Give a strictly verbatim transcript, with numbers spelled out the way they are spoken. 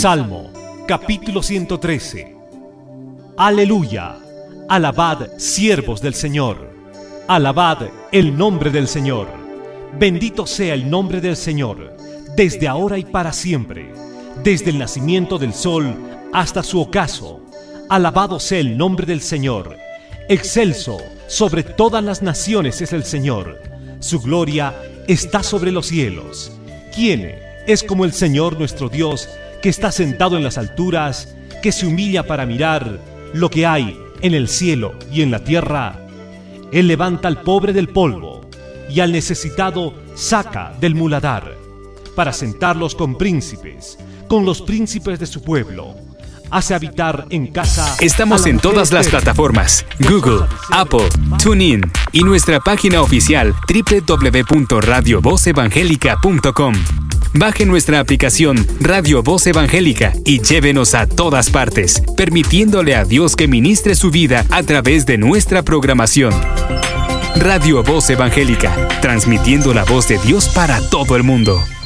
Salmo, capítulo ciento trece. Aleluya. Alabad, siervos del Señor. Alabad el nombre del Señor. Bendito sea el nombre del Señor, desde ahora y para siempre, desde el nacimiento del sol hasta su ocaso. Alabado sea el nombre del Señor. Excelso sobre todas las naciones es el Señor. Su gloria está sobre los cielos. ¿Quién es como el Señor nuestro Dios, que está sentado en las alturas, que se humilla para mirar lo que hay en el cielo y en la tierra? Él levanta al pobre del polvo y al necesitado saca del muladar, para sentarlos con príncipes, con los príncipes de su pueblo. Hace habitar en casa. Estamos en todas las plataformas: Google, Apple, TuneIn y nuestra página oficial doble u doble u doble u punto radio voz evangélica punto com. Baje nuestra aplicación Radio Voz Evangélica y llévenos a todas partes, permitiéndole a Dios que ministre su vida a través de nuestra programación. Radio Voz Evangélica, transmitiendo la voz de Dios para todo el mundo.